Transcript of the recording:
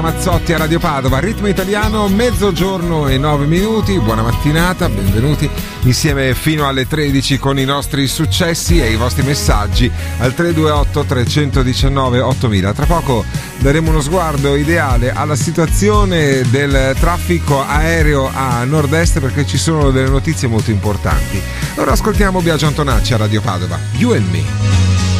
Mazzotti a Radio Padova, ritmo italiano, mezzogiorno e 9 minuti, buona mattinata, benvenuti insieme fino alle 13 con i nostri successi e i vostri messaggi al 328 319 8000. Tra poco daremo uno sguardo ideale alla situazione del traffico aereo a nord-est perché ci sono delle notizie molto importanti. Ora ascoltiamo Biagio Antonacci a Radio Padova, You and Me.